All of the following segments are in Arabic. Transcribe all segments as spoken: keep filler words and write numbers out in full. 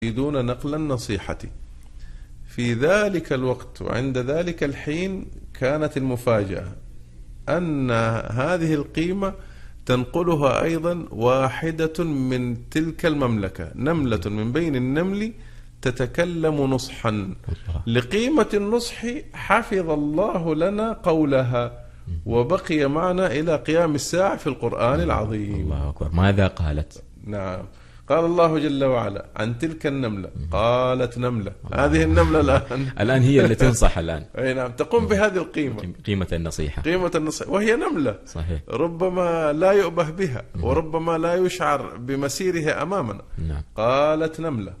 يريدون نقل النصيحة. في ذلك الوقت وعند ذلك الحين كانت المفاجأة أن هذه القيمة تنقلها أيضا واحدة من تلك المملكة، نملة من بين النمل تتكلم نصحا. لقيمة النصح حفظ الله لنا قولها وبقي معنا إلى قيام الساعة في القرآن العظيم. الله أكبر. ماذا قالت؟ نعم، قال الله جل وعلا عن تلك النملة، قالت نملة. هذه النملة الآن الآن هي اللي تنصح الآن. أي نعم، تقوم بهذه القيمة، قيمة النصيحة، قيمة النصيحة، وهي نملة. صحيح. ربما لا يؤبه بها وربما لا يشعر بمسيرها أمامنا. نعم. قالت نملة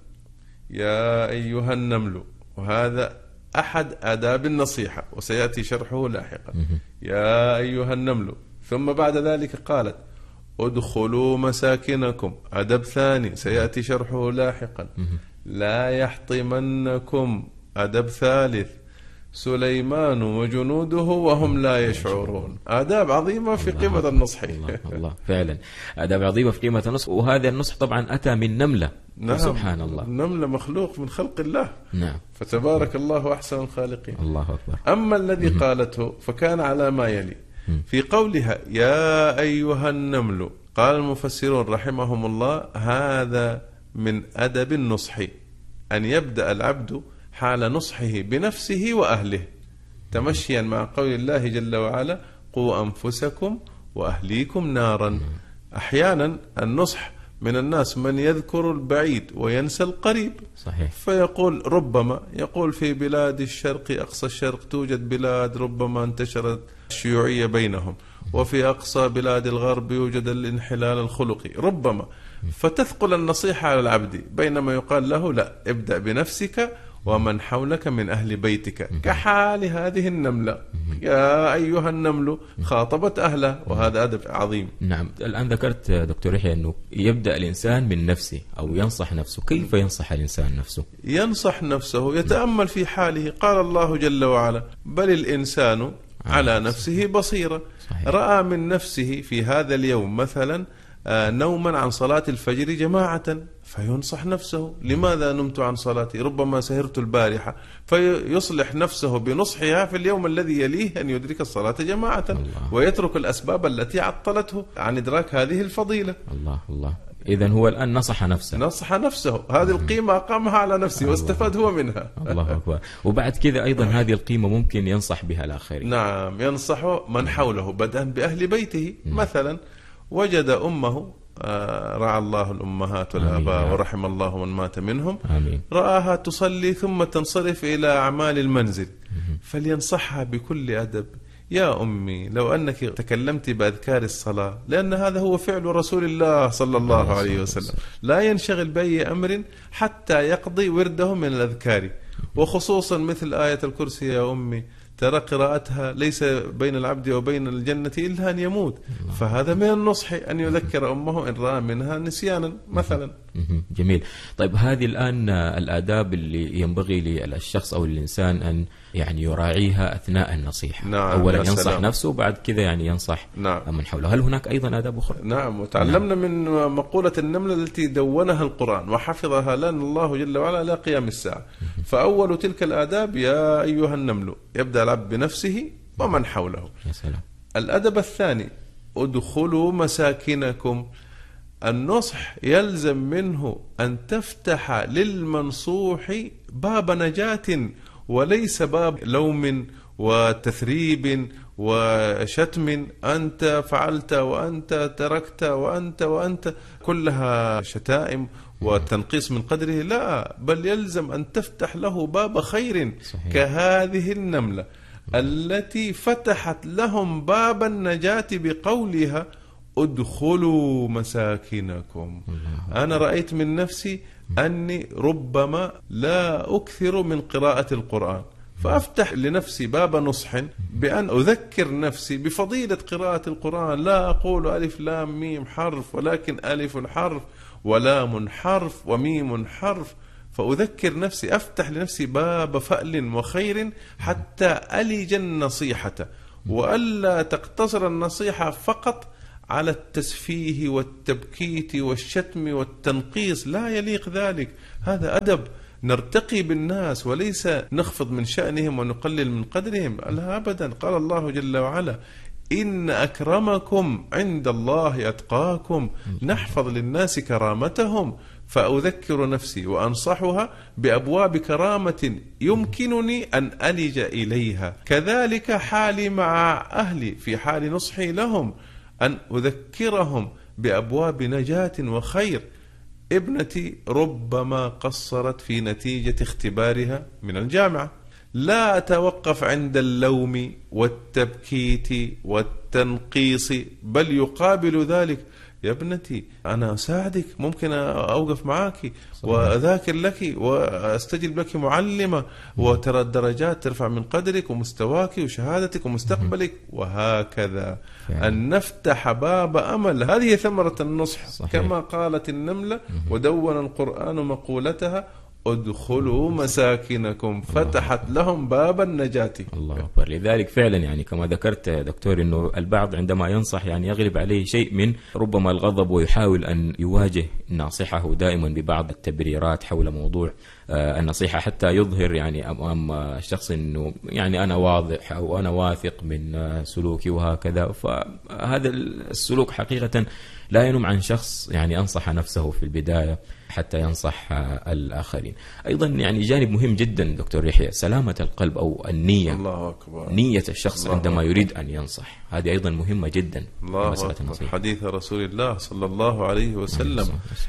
يا أيها النمل، وهذا أحد آداب النصيحة وسيأتي شرحه لاحقا. يا أيها النمل، ثم بعد ذلك قالت ادخلوا مساكنكم، أدب ثاني سيأتي شرحه لاحقا. لا يحطمنكم، أدب ثالث. سليمان وجنوده وهم لا يشعرون. آداب عظيمة في قيمة النصح. الله, الله فعلا آداب عظيمة في قيمة النصح. وهذا النصح طبعا أتى من نملة. نعم، سبحان الله، النملة مخلوق من خلق الله. نعم، فتبارك الله أحسن الخالقين. الله أكبر. أما الذي قالته فكان على ما يلي. في قولها يا أيها النمل، قال المفسرون رحمهم الله هذا من أدب النصح، أن يبدأ العبد حال نصحه بنفسه وأهله، تمشيا مع قول الله جل وعلا قوا أنفسكم وأهليكم نارا. أحيانا النصح من الناس من يذكر البعيد وينسى القريب. صحيح. فيقول ربما يقول في بلاد الشرق أقصى الشرق توجد بلاد ربما انتشرت الشيوعية بينهم، وفي أقصى بلاد الغرب يوجد الانحلال الخلقي ربما، فتثقل النصيحة على العبد، بينما يقال له لا، ابدأ بنفسك ومن حولك من أهل بيتك، كحال هذه النملة. يا أيها النمل خاطبت أهله، وهذا أدب عظيم. نعم. الآن ذكرت دكتور يحيى أنه يبدأ الإنسان من نفسه أو ينصح نفسه. كيف ينصح الإنسان نفسه؟ ينصح نفسه، يتأمل في حاله. قال الله جل وعلا بل الإنسان على نفسه بصيرة. صحيح. رأى من نفسه في هذا اليوم مثلا نوما عن صلاة الفجر جماعة، فينصح نفسه لماذا نمت عن صلاتي، ربما سهرت البارحة، فيصلح نفسه بنصحها في اليوم الذي يليه أن يدرك الصلاة جماعة. الله. ويترك الأسباب التي عطلته عن إدراك هذه الفضيلة. الله الله. إذن هو الآن نصح نفسه، نصح نفسه، هذه القيمة أقامها على نفسه واستفاد هو منها. الله أكبر. وبعد كذا أيضا هذه القيمة ممكن ينصح بها الآخرين. نعم، ينصح من حوله بدءا بأهل بيته. مثلا وجد أمه، رعى الله الأمهات والآباء ورحم الله من مات منهم، آمين. رآها تصلي ثم تنصرف إلى أعمال المنزل، فلينصحها بكل أدب. يا أمي لو أنك تكلمت بأذكار الصلاة، لأن هذا هو فعل رسول الله صلى الله عليه وسلم، لا ينشغل بأي أمر حتى يقضي ورده من الأذكار، وخصوصا مثل آية الكرسي يا أمي، ترى قراءتها ليس بين العبد وبين الجنة إلا أن يموت. فهذا من النصح أن يذكر أمه إن رأى منها نسيانا مثلا. جميل. طيب هذه الآن الآداب اللي ينبغي للشخص أو الإنسان أن يعني يراعيها أثناء النصيحة. نعم. أولا ينصح سلام. نفسه، وبعد كذا يعني ينصح نعم. من حوله. هل هناك أيضا آداب أخرى؟ نعم. وتعلمنا نعم. من مقولة النملة التي دونها القرآن وحفظها لنا الله جل وعلا إلى قيام الساعة. فأول تلك الآداب يا أيها النمل، يبدأ العبد بنفسه ومن حوله. يا سلام. الأدب الثاني ادخلوا مساكنكم. النصح يلزم منه أن تفتح للمنصوح باب نجاة، وليس باب لوم وتثريب وشتم، أنت فعلت وأنت تركت وأنت وأنت، كلها شتائم والتنقيص من قدره. لا، بل يلزم أن تفتح له باب خير. صحيح. كهذه النملة التي فتحت لهم باب النجاة بقولها ادخلوا مساكنكم. أنا رأيت من نفسي أني ربما لا أكثر من قراءة القرآن، فأفتح لنفسي باب نصح بأن أذكر نفسي بفضيلة قراءة القرآن. لا أقول ألف لام ميم حرف، ولكن ألف حرف ولام حرف وميم حرف، فأذكر نفسي، أفتح لنفسي باب فأل وخير حتى ألج النصيحة، وألا تقتصر النصيحة فقط على التسفيه والتبكيت والشتم والتنقيص، لا يليق ذلك. هذا أدب، نرتقي بالناس وليس نخفض من شأنهم ونقلل من قدرهم، لا أبدا. قال الله جل وعلا: إن أكرمكم عند الله أتقاكم. نحفظ للناس كرامتهم، فأذكر نفسي وأنصحها بأبواب كرامة يمكنني أن ألج إليها. كذلك حالي مع أهلي في حال نصحي لهم، أن أذكرهم بأبواب نجاة وخير. ابنتي ربما قصرت في نتيجة اختبارها من الجامعة، لا أتوقف عند اللوم والتبكيت والتنقيص، بل يقابل ذلك: يا ابنتي أنا أساعدك، ممكن أوقف معك وأذاكر لك وأستجلب لك معلمة، وترى الدرجات ترفع من قدرك ومستواك وشهادتك ومستقبلك، وهكذا. أن نفتح باب أمل، هذه ثمرة النصح. صحيح. كما قالت النملة: ودون القرآن مقولتها: ادخلوا مساكنكم، فتحت لهم باب النجاة. الله أكبر. لذلك فعلا يعني كما ذكرت يا دكتور انه البعض عندما ينصح يعني يغلب عليه شيء من ربما الغضب، ويحاول ان يواجه ناصحه دائما ببعض التبريرات حول موضوع النصيحة، حتى يظهر يعني امام الشخص انه يعني انا واضح او انا واثق من سلوكي وهكذا. فهذا السلوك حقيقة لا ينم عن شخص يعني أنصح نفسه في البداية حتى ينصح الآخرين. أيضا يعني جانب مهم جدا دكتور يحيى، سلامة القلب أو النية. الله أكبر. نية الشخص الله عندما أكبر. يريد أن ينصح، هذه أيضا مهمة جدا. الله أكبر. حديث رسول الله صلى الله عليه وسلم: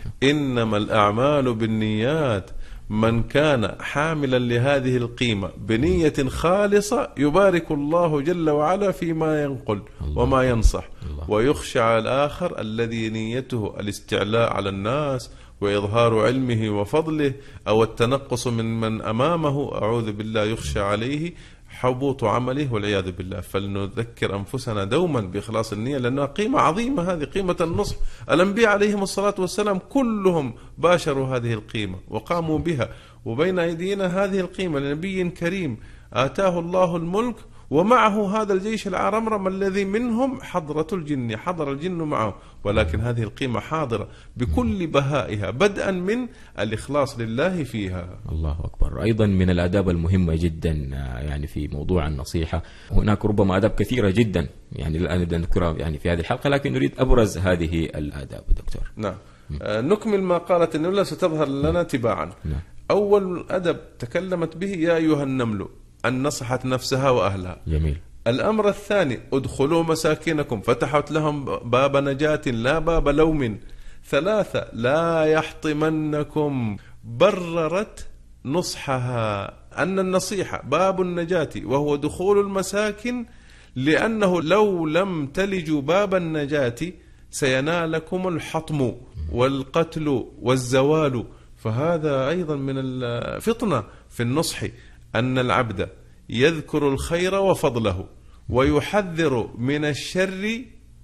إنما الأعمال بالنيات، من كان حاملا لهذه القيمة بنية خالصة يبارك الله جل وعلا فيما ينقل وما ينصح. الله. ويخشى على الآخر الذي نيته الاستعلاء على الناس وإظهار علمه وفضله أو التنقص من من أمامه، أعوذ بالله، يخشى عليه حبوط عمله والعياذ بالله. فلنذكر أنفسنا دوما بإخلاص النية، لأنها قيمة عظيمة، هذه قيمة النصح. الأنبياء عليهم الصلاة والسلام كلهم باشروا هذه القيمة وقاموا بها، وبين أيدينا هذه القيمة لنبي كريم آتاه الله الملك ومعه هذا الجيش العرمرم الذي منهم حضرة الجن، حضر الجن معه، ولكن هذه القيمة حاضرة بكل بهائها، بدءا من الإخلاص لله فيها. الله أكبر. أيضا من الآداب المهمة جدا يعني في موضوع النصيحة، هناك ربما آداب كثيرة جدا يعني الآن نبدأ نذكرها يعني في هذه الحلقة، لكن نريد أبرز هذه الآداب دكتور. نعم. آه نكمل ما قالت النملة ستظهر لنا تباعا. نعم. أول أدب تكلمت به: يا أيها النمل، أن نصحت نفسها وأهلها. جميل. الأمر الثاني: ادخلوا مساكنكم، فتحت لهم باب نجاة لا باب لوم. ثلاثة: لا يحطمنكم، بررت نصحها أن النصيحة باب النجاة وهو دخول المساكن، لأنه لو لم تلجوا باب النجاة سينالكم الحطم والقتل والزوال. فهذا أيضا من الفطنة في النصح، أن العبد يذكر الخير وفضله ويحذر من الشر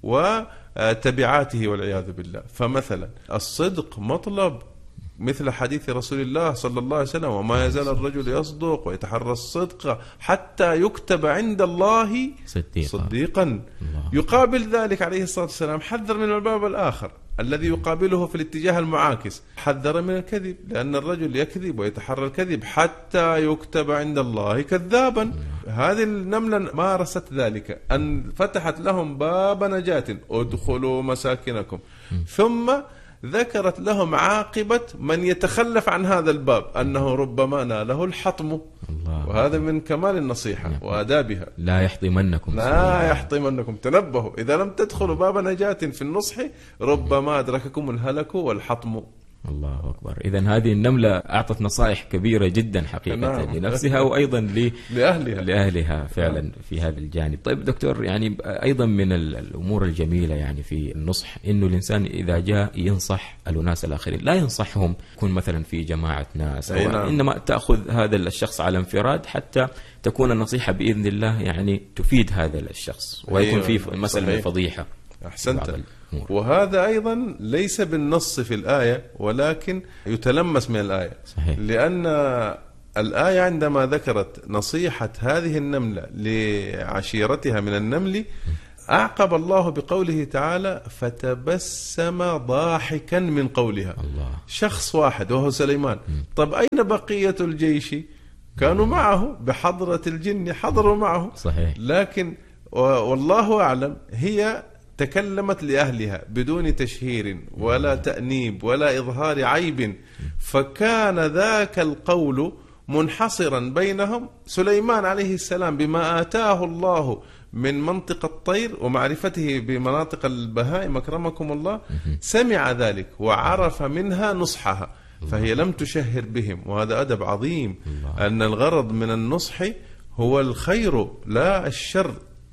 وتبعاته والعياذ بالله. فمثلا الصدق مطلب، مثل حديث رسول الله صلى الله عليه وسلم: وما يزال الرجل يصدق ويتحرى الصدق حتى يكتب عند الله صديقا, صديقا. يقابل ذلك عليه الصلاة والسلام حذر من الباب الآخر الذي يقابله في الاتجاه المعاكس، حذر من الكذب، لأن الرجل يكذب ويتحرى الكذب حتى يكتب عند الله كذابا. هذه النملة مارست ذلك، أن فتحت لهم باب نجاة: ادخلوا مساكنكم. ثم ذكرت لهم عاقبة من يتخلف عن هذا الباب، أنه ربما ناله الحطم. الله. وهذا من كمال النصيحة. نعم. وآدابها: لا يحطمنكم، لا يحطمنكم، تنبهوا إذا لم تدخلوا باب نجاة في النصح ربما أدرككم الهلك والحطم. الله أكبر. إذن هذه النملة أعطت نصائح كبيرة جدا حقيقة. نعم. لنفسها وأيضا ل... لأهلها. لأهلها فعلا. نعم. في هذا الجانب. طيب دكتور، يعني أيضا من الأمور الجميلة يعني في النصح إنه الإنسان إذا جاء ينصح الناس الآخرين لا ينصحهم يكون مثلا في جماعة ناس، أو نعم. إنما تأخذ هذا الشخص على انفراد حتى تكون النصيحة بإذن الله يعني تفيد هذا الشخص ويكون في مثلا فضيحة. أحسنت. وهذا أيضا ليس بالنص في الآية، ولكن يتلمس من الآية. صحيح. لأن الآية عندما ذكرت نصيحة هذه النملة لعشيرتها من النمل أعقب الله بقوله تعالى فتبسم ضاحكا من قولها. الله. شخص واحد وهو سليمان. طب أين بقية الجيش؟ كانوا معه بحضرة الجن، حضروا معه. صحيح. لكن والله أعلم هي تكلمت لأهلها بدون تشهير ولا تأنيب ولا إظهار عيب، فكان ذاك القول منحصرا بينهم. سليمان عليه السلام بما آتاه الله من منطق الطير ومعرفته بمناطق البهائم أكرمكم الله، سمع ذلك وعرف منها نصحها، فهي لم تشهر بهم، وهذا أدب عظيم. أن الغرض من النصح هو الخير لا الشر،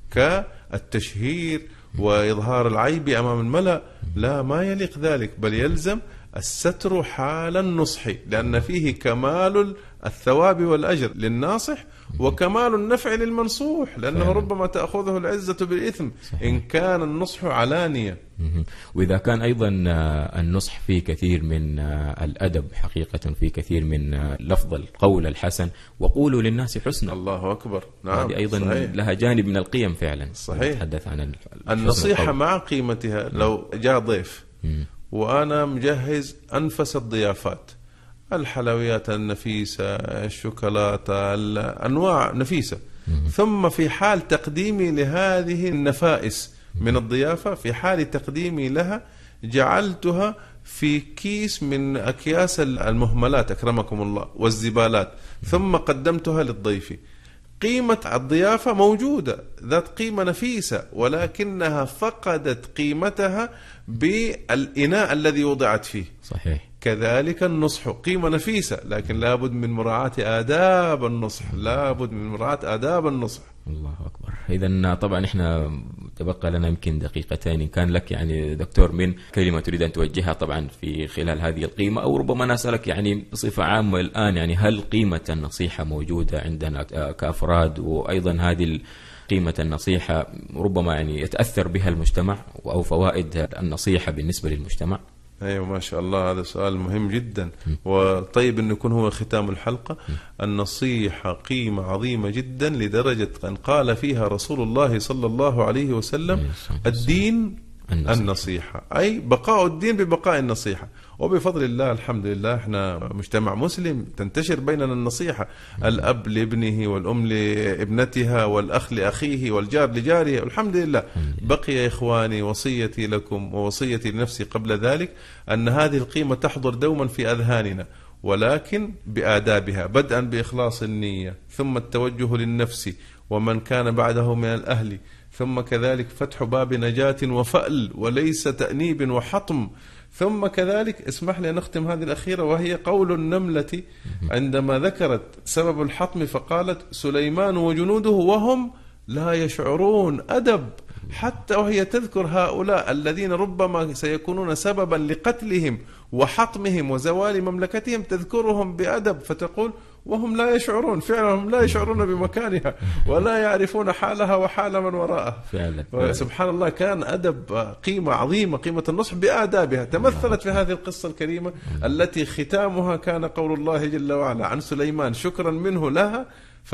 كالتشهير وإظهار العيب أمام الملأ، لا، ما يليق ذلك، بل يلزم الستر حال النصح، لأن فيه كمال الثواب والأجر للناصح وكمال النفع للمنصوح، لأنه ربما تأخذه العزة بالإثم إن كان النصح علانية. وإذا كان أيضا النصح فيه كثير من الأدب، حقيقة فيه كثير من لفظ القول الحسن، وقولوا للناس حسنا. الله أكبر. نعم. هذه أيضا صحيح. لها جانب من القيم فعلا. صحيح. نتحدث عن النصيحة مع قيمتها. لو جاء ضيف وأنا مجهز أنفس الضيافات، الحلويات النفيسة، الشوكولاتة، الأنواع نفيسة، ثم في حال تقديمي لهذه النفائس من الضيافة، في حال تقديمي لها جعلتها في كيس من أكياس المهملات أكرمكم الله والزبالات، ثم قدمتها للضيف. قيمة الضيافة موجودة، ذات قيمة نفيسة، ولكنها فقدت قيمتها بالإناء الذي وضعت فيه. صحيح. كذلك النصح قيمة نفيسة، لكن لابد من مراعاة آداب النصح، لابد من مراعاة آداب النصح. الله أكبر. إذن طبعا إحنا تبقى لنا يمكن دقيقتين، إن كان لك يعني دكتور من كلمة تريد أن توجهها طبعا في خلال هذه القيمة، أو ربما نسألك يعني بصفة عامة الآن، يعني هل قيمة النصيحة موجودة عندنا كأفراد، وأيضا هذه قيمة النصيحة ربما يعني يتأثر بها المجتمع، أو فوائد النصيحة بالنسبة للمجتمع؟ أيوة ما شاء الله، هذا سؤال مهم جدا، وطيب أن يكون هو ختام الحلقة. النصيحة قيمة عظيمة جدا، لدرجة أن قال فيها رسول الله صلى الله عليه وسلم الدين النصيحة. النصيحة أي بقاء الدين ببقاء النصيحة. وبفضل الله الحمد لله احنا مجتمع مسلم تنتشر بيننا النصيحة، الأب لابنه والأم لابنتها والأخ لأخيه والجار لجاره، الحمد لله. بقي يا إخواني وصيتي لكم ووصيتي لنفسي قبل ذلك أن هذه القيمة تحضر دوما في أذهاننا، ولكن بآدابها، بدءا بإخلاص النية، ثم التوجه للنفس ومن كان بعده من الأهل، ثم كذلك فتح باب نجاة وفأل وليس تأنيب وحطم، ثم كذلك اسمح لي نختم هذه الأخيرة، وهي قول النملة عندما ذكرت سبب الحطم فقالت سليمان وجنوده وهم لا يشعرون. أدب، حتى وهي تذكر هؤلاء الذين ربما سيكونون سببا لقتلهم وحطمهم وزوال مملكتهم، تذكرهم بأدب فتقول وهم لا يشعرون، فعلا هم لا يشعرون بمكانها ولا يعرفون حالها وحال من وراءها. فعلا. سبحان الله، كان أدب قيمة عظيمة، قيمة النصح بآدابها تمثلت في هذه القصة الكريمة التي ختامها كان قول الله جل وعلا عن سليمان شكرا منه لها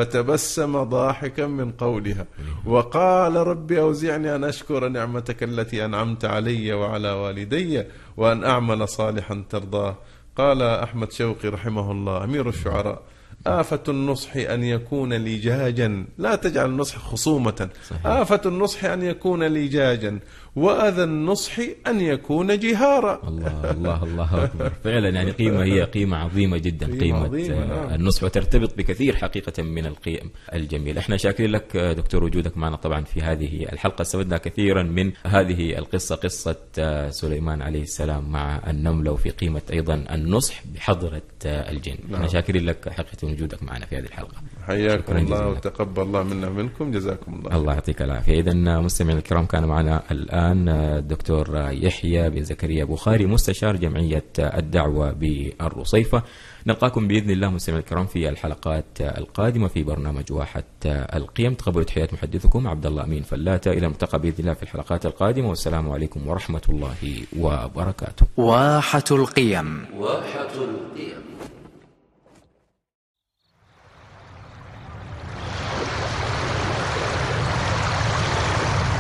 فتبسم ضاحكا من قولها وقال رب أوزعني أن أشكر نعمتك التي أنعمت علي وعلى والدي وأن أعمل صالحا ترضاه. قال أحمد شوقي رحمه الله أمير الشعراء آفة النصح أن يكون لجاجا، لا تجعل النصح خصومة. صحيح. آفة النصح أن يكون لجاجا، وأذى النصح أن يكون جهارا. الله الله الله أكبر. فعلا يعني قيمة، هي قيمة عظيمة جدا، قيمة, قيمة عظيمة. نعم. النصح، وترتبط بكثير حقيقة من القيم الجميلة. احنا شاكرين لك دكتور وجودك معنا طبعا في هذه الحلقة، استفدنا كثيرا من هذه القصة، قصة سليمان عليه السلام مع النملة، وفي قيمة أيضا النصح بحضرة الجن. نعم. احنا شاكرين لك حقيقة وجودك معنا في هذه الحلقة. حياكم الله وتقبل الله منا منكم، جزاكم الله. الله يعطيك العافية. إذا مستمعينا الكرام، كان معنا الآن الدكتور يحيى بن زكريا بخاري، مستشار جمعية الدعوة بالرصيفة. نلقاكم بإذن الله مستمعينا الكرام في الحلقات القادمة في برنامج واحة القيم. تقبلوا تحيات محدثكم عبد الله أمين فلاتة، إلى الملتقى بإذن الله في الحلقات القادمة، والسلام عليكم ورحمة الله وبركاته. واحة القيم. واحة القيم.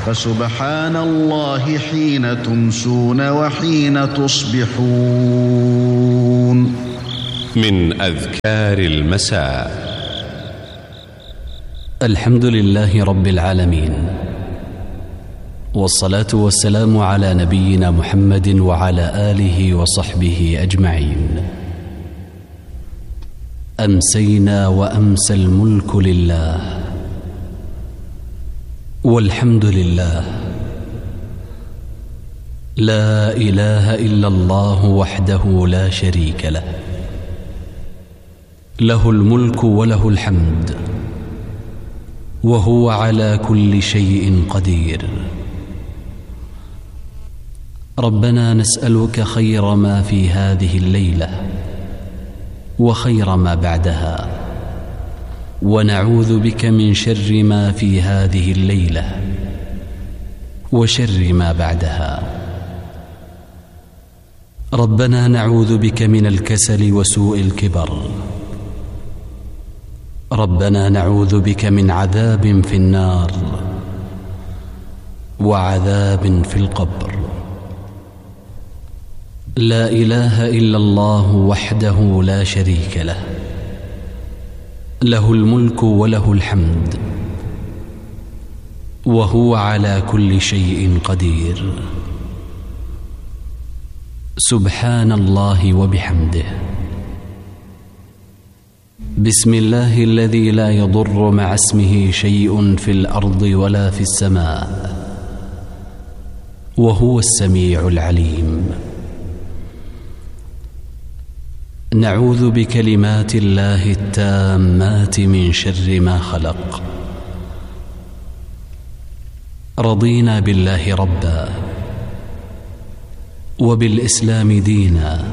فسبحان الله حين تمسون وحين تصبحون. من أذكار المساء: الحمد لله رب العالمين، والصلاة والسلام على نبينا محمد وعلى آله وصحبه أجمعين. أمسينا وأمسى الملك لله، والحمد لله، لا إله إلا الله وحده لا شريك له، له الملك وله الحمد، وهو على كل شيء قدير. ربنا نسألك خير ما في هذه الليلة وخير ما بعدها، ونعوذ بك من شر ما في هذه الليلة وشر ما بعدها. ربنا نعوذ بك من الكسل وسوء الكبر. ربنا نعوذ بك من عذاب في النار وعذاب في القبر. لا إله إلا الله وحده لا شريك له، له الملك وله الحمد، وهو على كل شيء قدير. سبحان الله وبحمده. بسم الله الذي لا يضر مع اسمه شيء في الأرض ولا في السماء، وهو السميع العليم. نعوذ بكلمات الله التامات من شر ما خلق. رضينا بالله ربا، وبالإسلام دينا،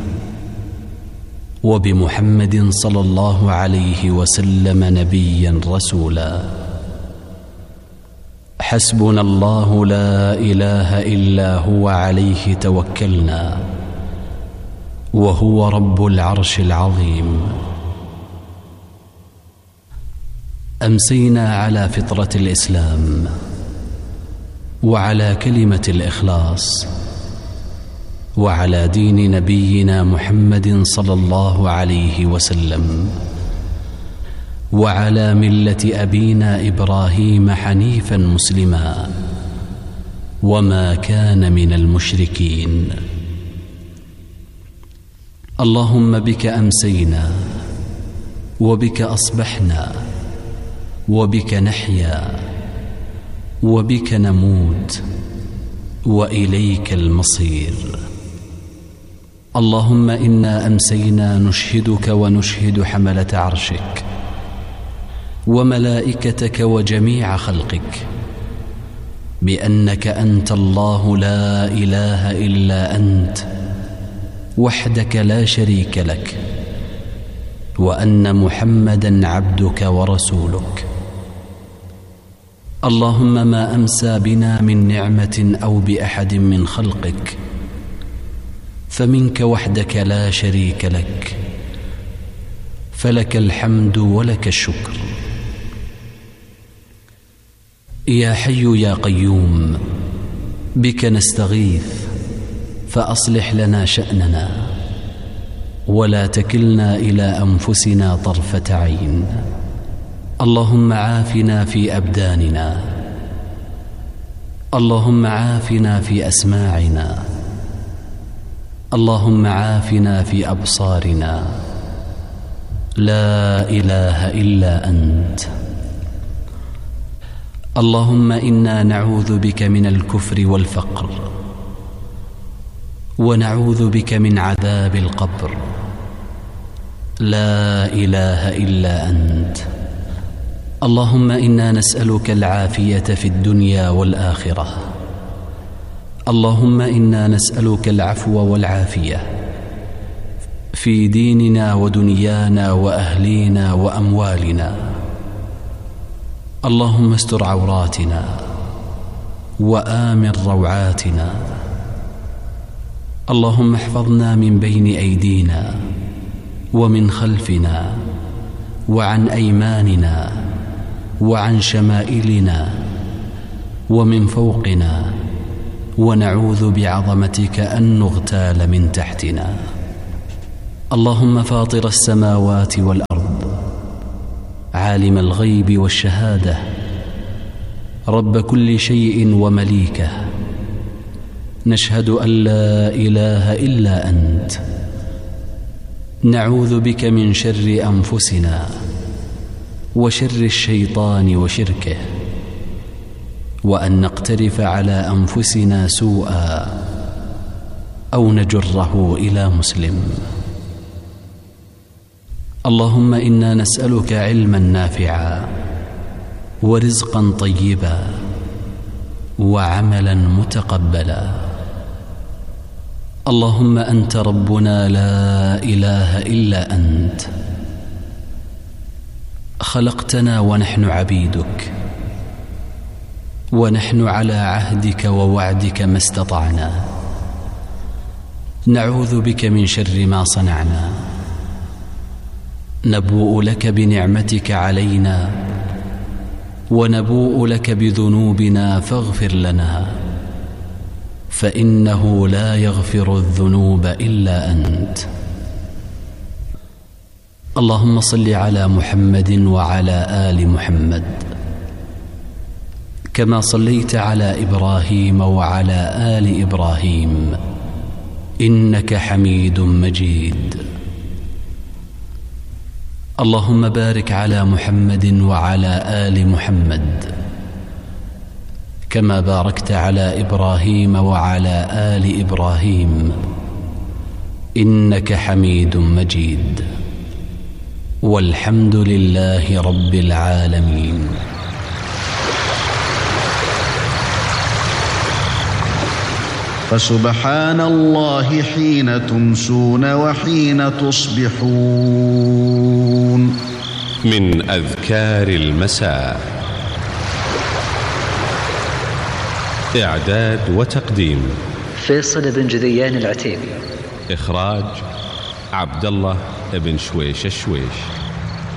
وبمحمد صلى الله عليه وسلم نبيا رسولا. حسبنا الله لا إله إلا هو عليه توكلنا، وهو رب العرش العظيم. أمسينا على فطرة الإسلام، وعلى كلمة الإخلاص، وعلى دين نبينا محمد صلى الله عليه وسلم، وعلى ملة أبينا إبراهيم حنيفا مسلما، وما كان من المشركين. اللهم بك أمسينا، وبك أصبحنا، وبك نحيا، وبك نموت، وإليك المصير. اللهم إنا أمسينا نشهدك ونشهد حملة عرشك وملائكتك وجميع خلقك بأنك أنت الله لا إله إلا أنت وحدك لا شريك لك، وأن محمدًا عبدك ورسولك. اللهم ما أمسى بنا من نعمة أو بأحد من خلقك فمنك وحدك لا شريك لك، فلك الحمد ولك الشكر. يا حي يا قيوم، بك نستغيث فأصلح لنا شأننا، ولا تكلنا إلى أنفسنا طرفة عين. اللهم عافنا في أبداننا، اللهم عافنا في أسماعنا، اللهم عافنا في أبصارنا. لا إله إلا أنت. اللهم إنا نعوذ بك من الكفر والفقر، ونعوذ بك من عذاب القبر. لا إله إلا أنت. اللهم إنا نسألك العافية في الدنيا والآخرة. اللهم إنا نسألك العفو والعافية في ديننا ودنيانا وأهلينا وأموالنا. اللهم استر عوراتنا وآمن روعاتنا. اللهم احفظنا من بين أيدينا ومن خلفنا وعن أيماننا وعن شمائلنا ومن فوقنا، ونعوذ بعظمتك أن نغتال من تحتنا. اللهم فاطر السماوات والأرض، عالم الغيب والشهادة، رب كل شيء ومليكه، نشهد أن لا إله إلا أنت، نعوذ بك من شر أنفسنا وشر الشيطان وشركه، وأن نقترف على أنفسنا سوءا أو نجره إلى مسلم. اللهم إنا نسألك علما نافعا ورزقا طيبا وعملا متقبلا. اللهم أنت ربنا لا إله إلا أنت، خلقتنا ونحن عبيدك، ونحن على عهدك ووعدك ما استطعنا، نعوذ بك من شر ما صنعنا، نبوء لك بنعمتك علينا ونبوء لك بذنوبنا فاغفر لنا، فإنه لا يغفر الذنوب إلا أنت. اللهم صل على محمد وعلى آل محمد كما صليت على إبراهيم وعلى آل إبراهيم إنك حميد مجيد. اللهم بارك على محمد وعلى آل محمد كما باركت على إبراهيم وعلى آل إبراهيم إنك حميد مجيد. والحمد لله رب العالمين. فسبحان الله حين تمسون وحين تصبحون. من أذكار المساء. إعداد وتقديم فيصل بن جذيان العتيبي. إخراج عبد الله بن شويش الشويش.